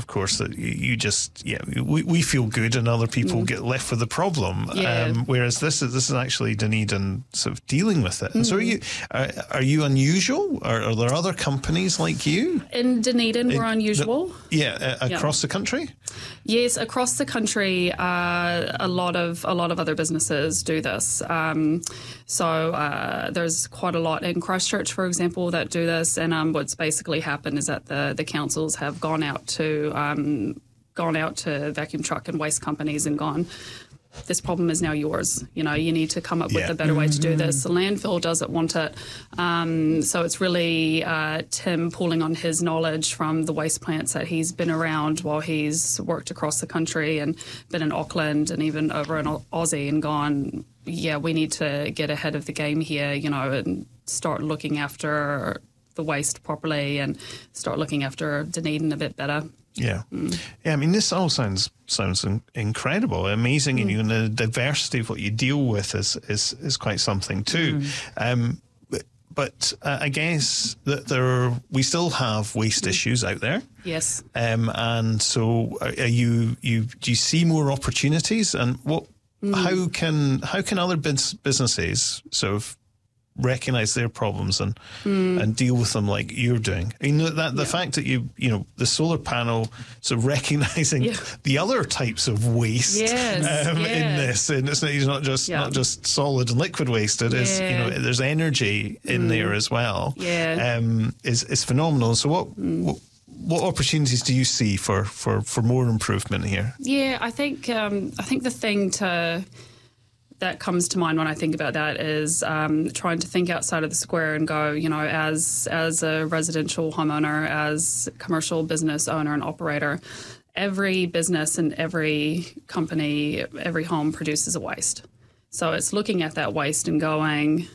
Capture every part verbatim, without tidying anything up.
course, that you, you just yeah we, we feel good and other people mm. get left with the problem. Yeah. Um, whereas this is this is actually Dunedin sort of dealing with it. And mm. so are you are, are you unusual? Are, are there other companies like you in Dunedin? We're in, unusual. The, yeah, uh, across yeah. the country. Yes, across the country, uh, a lot of a lot of other businesses do this. Um, so uh, there's quite a lot in Christchurch, for example, that do this. And um, what's basically happened is that the the councils have gone out to um, gone out to vacuum truck and waste companies and gone, this problem is now yours. You know, you need to come up yeah. with a better way to do this. The landfill doesn't want it. Um, so it's really uh, Tim pulling on his knowledge from the waste plants that he's been around while he's worked across the country and been in Auckland and even over in Aussie and gone, yeah, we need to get ahead of the game here, you know, and start looking after the waste properly and start looking after Dunedin a bit better. Yeah, mm. yeah. I mean, this all sounds sounds in, incredible, amazing, mm. and you know, the diversity of what you deal with is is, is quite something too. Mm. Um, but but uh, I guess that there we still have waste mm. issues out there. Yes. Um, and so, are you you do you see more opportunities, and what? Mm. How can how can other bus- businesses sort of recognise their problems and mm. and deal with them like you're doing? You know, that the yeah. fact that you you know the solar panel sort of recognising yeah. the other types of waste yes. um, yeah. in this, and it's not, it's not just yeah. not just solid and liquid waste. It yeah. is you know there's energy in mm. there as well. Yeah, um, is is phenomenal. So what. Mm. what What opportunities do you see for, for, for more improvement here? Yeah, I think um, I think the thing to that comes to mind when I think about that is um, trying to think outside of the square and go, you know, as as a residential homeowner, as a commercial business owner and operator, every business and every company, every home produces a waste. So it's looking at that waste and going,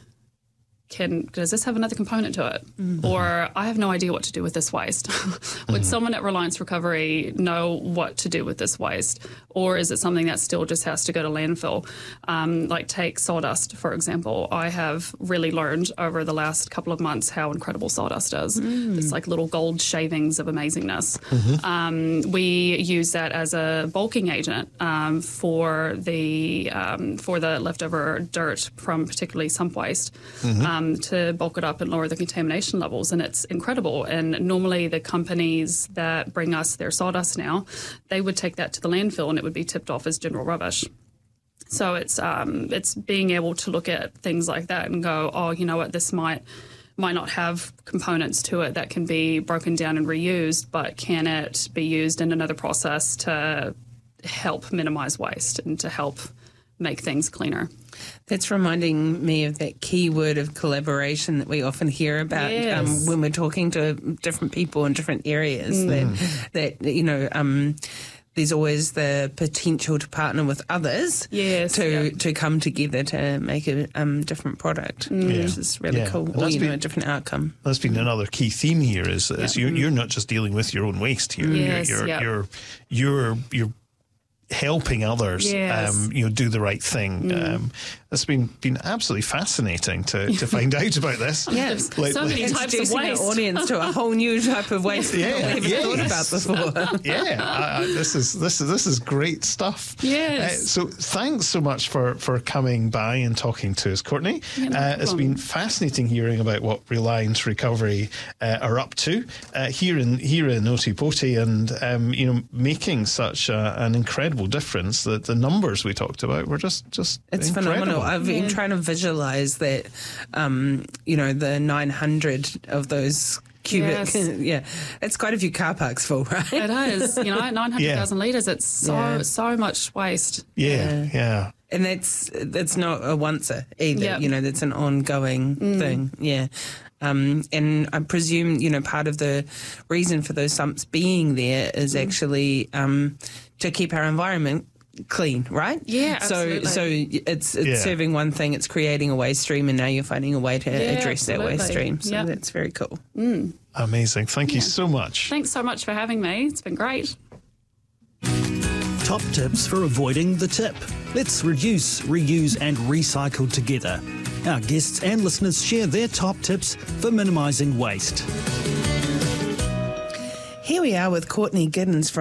Can, does this have another component to it? Mm-hmm. Or I have no idea what to do with this waste. Would mm-hmm. someone at Reliance Recovery know what to do with this waste? Or is it something that still just has to go to landfill? Um, like take sawdust, for example. I have really learned over the last couple of months how incredible sawdust is. Mm. It's like little gold shavings of amazingness. Mm-hmm. Um, we use that as a bulking agent um, for the um, for the leftover dirt from particularly sump waste. Mm-hmm. Um, to bulk it up and lower the contamination levels, and it's incredible. And normally the companies that bring us their sawdust now, they would take that to the landfill and it would be tipped off as general rubbish. So it's um, it's being able to look at things like that and go, oh, you know what, this might might not have components to it that can be broken down and reused, but can it be used in another process to help minimise waste and to help make things cleaner? That's reminding me of that key word of collaboration that we often hear about yes. um, when we're talking to different people in different areas. Mm. That, that you know, um, there's always the potential to partner with others yes, to yeah. to come together to make a um, different product, mm. yeah. which is really yeah. cool. Or, you been, know, a different outcome. That's been another key theme here is, is yeah. you're, you're not just dealing with your own waste here. Yes, you're, you're, yeah. you're, you're, you're helping others, yes. um, you know, do the right thing. Mm. Um, it's been been absolutely fascinating to, to find out about this. Yes, like, so many types of waste. Our audience to a whole new type of waste yeah, that we haven't yes. thought about before. yeah, I, I, this is this is this is great stuff. Yes. Uh, so thanks so much for, for coming by and talking to us, Courtney. Yeah, no uh, it's been fascinating hearing about what Reliance Recovery uh, are up to uh, here in here in Ōtepoti, and um, you know, making such a, an incredible difference. That the numbers we talked about were just just it's incredible. phenomenal. I've been yeah. trying to visualize that, um, you know, the nine hundred of those cubic. Yes. yeah, it's quite a few car parks full, right? It is, you know, nine hundred thousand yeah. litres. It's so yeah. so much waste. Yeah, yeah. yeah. And that's that's not a once-er either. Yep. You know, that's an ongoing mm. thing. Yeah. Um, and I presume, you know, part of the reason for those sumps being there is mm. actually um, to keep our environment clean, right? Yeah, so absolutely. so it's it's yeah. serving one thing, it's creating a waste stream, and now you're finding a way to yeah, address absolutely. that waste stream. So yep. that's very cool. Mm. Amazing. Thank yeah. you so much. Thanks so much for having me. It's been great. Top tips for avoiding the tip. Let's reduce, reuse and recycle together. Our guests and listeners share their top tips for minimising waste. Here we are with Courtney Giddens from